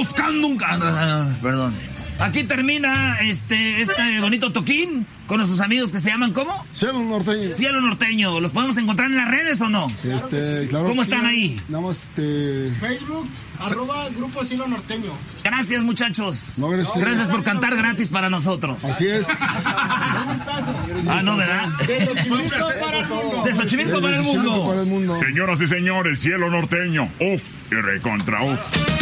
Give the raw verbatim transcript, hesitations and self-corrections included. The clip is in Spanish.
buscando un... Ah, perdón. Aquí termina este, este bonito toquín con nuestros amigos que se llaman, ¿cómo? Cielo Norteño. Cielo Norteño. ¿Los podemos encontrar en las redes o no? Este, claro. ¿Cómo están ahí? Nada este... Facebook, arroba Grupo Cielo Norteño. Gracias, muchachos. No, gracias. Gracias por cantar gratis para nosotros. Así es. Ah, no, ¿verdad? De Xochimilco para el mundo. De Xochimilco para el mundo. Para el mundo. Señoras y señores, Cielo Norteño. Uf y recontra uf.